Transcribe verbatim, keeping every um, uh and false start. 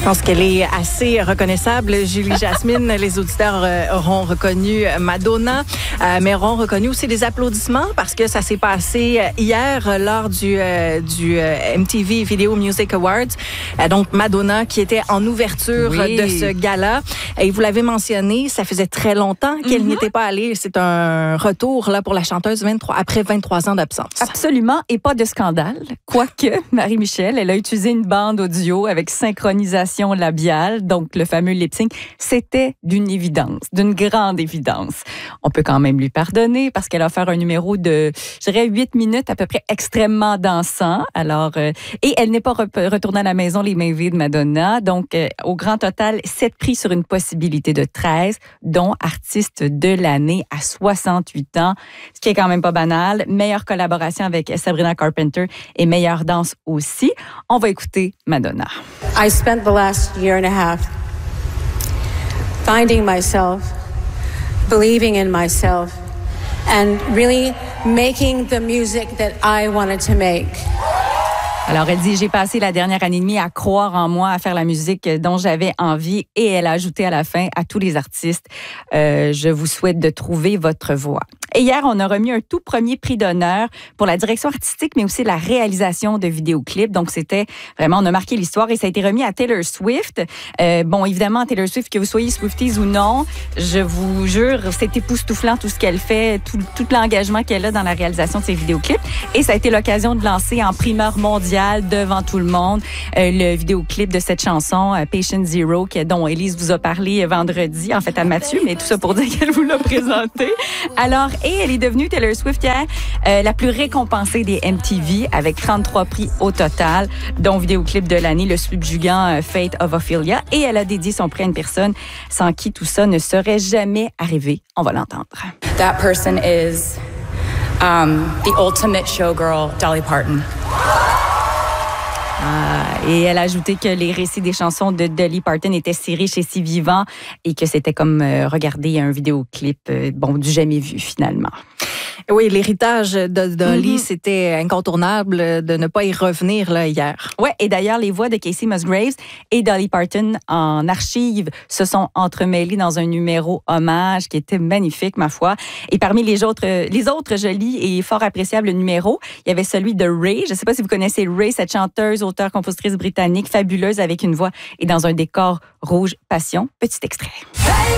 Je pense qu'elle est assez reconnaissable, Julie Jasmine. Les auditeurs euh, auront reconnu Madonna, euh, mais auront reconnu aussi des applaudissements parce que ça s'est passé hier euh, lors du, euh, du euh, M T V Video Music Awards. Euh, donc, Madonna qui était en ouverture oui. de ce gala. Et vous l'avez mentionné, ça faisait très longtemps qu'elle mm-hmm. n'y était pas allée. C'est un retour là pour la chanteuse vingt-trois, après vingt-trois ans d'absence. Absolument, et pas de scandale. Quoique, Marie-Michel, elle a utilisé une bande audio avec synchronisation labiale, donc le fameux lip-sync. C'était d'une évidence, d'une grande évidence. On peut quand même lui pardonner parce qu'elle a fait un numéro de, je dirais, huit minutes à peu près extrêmement dansant. Alors, euh, et elle n'est pas re- retournée à la maison les mains vides, Madonna. Donc, euh, au grand total, sept prix sur une possibilité de treize, dont artiste de l'année à soixante-huit ans, ce qui est quand même pas banal. Meilleure collaboration avec Sabrina Carpenter et meilleure danse aussi. On va écouter Madonna. I spent the last year and a half finding myself, believing in myself, and really making the music that I wanted to make. Alors, elle dit, j'ai passé la dernière année et demie à croire en moi, à faire la musique dont j'avais envie. Et elle a ajouté à la fin, à tous les artistes, euh, je vous souhaite de trouver votre voix. Et hier, on a remis un tout premier prix d'honneur pour la direction artistique, mais aussi la réalisation de vidéoclips. Donc, c'était vraiment, on a marqué l'histoire et ça a été remis à Taylor Swift. Euh, bon, évidemment, Taylor Swift, que vous soyez Swifties ou non, je vous jure, c'est époustouflant tout ce qu'elle fait, tout, tout l'engagement qu'elle a dans la réalisation de ses vidéoclips. Et ça a été l'occasion de lancer en primeur mondiale devant tout le monde euh, le vidéoclip de cette chanson, euh, Patient Zero, que, dont Élise vous a parlé vendredi, en fait à Mathieu, mais tout ça pour dire qu'elle vous l'a présenté. Alors, et elle est devenue, Taylor Swift, hier, euh, la plus récompensée des M T V avec trente-trois prix au total, dont vidéoclip de l'année, le subjugant euh, Fate of Ophelia. Et elle a dédié son prix à une personne sans qui tout ça ne serait jamais arrivé. On va l'entendre. That person is um, the ultimate showgirl, Dolly Parton. Ah, et elle a ajouté que les récits des chansons de Dolly Parton étaient si riches et si vivants et que c'était comme euh, regarder un vidéoclip euh, bon, du jamais vu finalement. Oui, l'héritage de Dolly, Mm-hmm. c'était incontournable de ne pas y revenir là, hier. Oui, et d'ailleurs, les voix de Casey Musgraves et Dolly Parton en archives se sont entremêlées dans un numéro hommage qui était magnifique, ma foi. Et parmi les autres, les autres jolis et fort appréciables numéros, il y avait celui de Ray. Je ne sais pas si vous connaissez Ray, cette chanteuse, auteure, compositrice britannique, fabuleuse avec une voix et dans un décor rouge passion. Petit extrait.